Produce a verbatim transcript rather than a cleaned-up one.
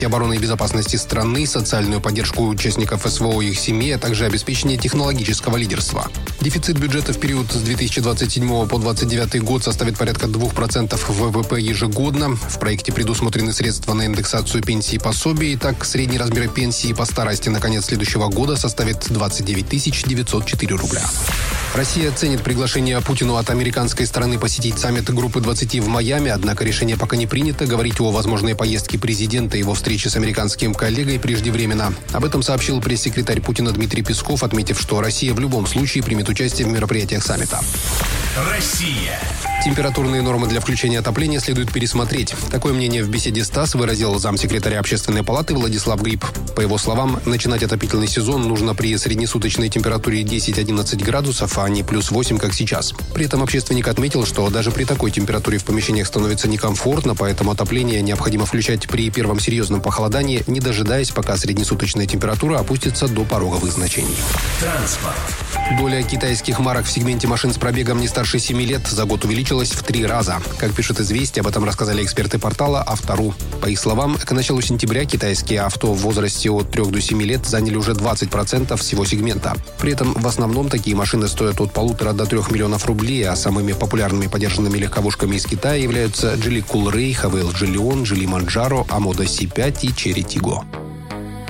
обороны и безопасности страны, социальную поддержку участников СВО и их семей, а также обеспечение технологического лидерства. Дефицит бюджета в период с две тысячи двадцать седьмого по две тысячи двадцать девятый год составит порядка двух процентов ВВП ежегодно. В проекте предусмотрены средства на индексацию пенсий и пособий. Так, средний размер пенсии по старости на конец следующего года составит двадцать девять тысяч девятьсот четыре рубля. Россия ценит приглашение Путину от американской стороны посетить саммит Группы двадцати в Майами, однако решение пока не принято. Говорить о возможной поездке президента и его встрече с американским коллегой преждевременно. Об этом сообщил пресс-секретарь Путина Дмитрий Песков, отметив, что Россия в любом случае примет участие в мероприятиях саммита. Россия. Температурные нормы для включения отопления следует пересмотреть. Такое мнение в беседе с ТАСС выразил замсекретаря Общественной палаты Владислав Гриб. По его словам, начинать отопительный сезон нужно при среднесуточной температуре десять-одиннадцать градусов, а не плюс восемь, как сейчас. При этом общественник отметил, что даже при такой температуре в помещениях становится некомфортно, поэтому отопление необходимо включать при первом серьезном похолодании, не дожидаясь, пока среднесуточная температура опустится до пороговых значений. Транспорт. Доля китайских марок в сегменте машин с пробегом не старше семи лет за год увеличилась в три раза. Как пишет «Известия», об этом рассказали эксперты портала «Автору». По их словам, к началу сентября китайские авто в возрасте от трёх до семи лет заняли уже двадцать процентов всего сегмента. При этом в основном такие машины стоят от полутора до трех миллионов рублей, а самыми популярными подержанными легковушками из Китая являются Geely Coolray, Haval Leon, Geely Manjaro, Amoda си пять и Chery Tiggo.